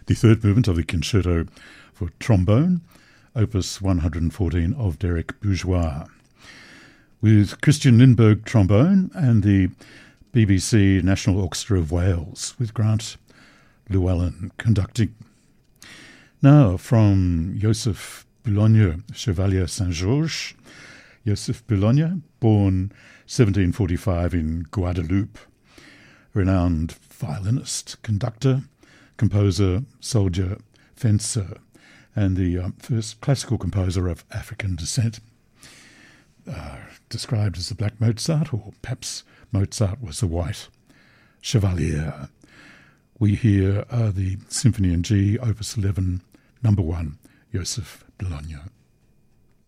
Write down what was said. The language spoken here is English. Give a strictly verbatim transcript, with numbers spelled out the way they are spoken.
the third movement of the Concerto for Trombone, Opus one hundred fourteen of Derek Bourgeois, with Christian Lindbergh trombone and the B B C National Orchestra of Wales, with Grant Llewellyn conducting. Now, from Joseph Boulogne, Chevalier Saint-Georges, Joseph Boulogne, born seventeen forty-five in Guadeloupe, renowned violinist, conductor, composer, soldier, fencer, and the um, first classical composer of African descent. Uh, described as the Black Mozart, or perhaps Mozart was the White Chevalier. We hear uh, the Symphony in G, Opus eleven, number one, Joseph Boulogne.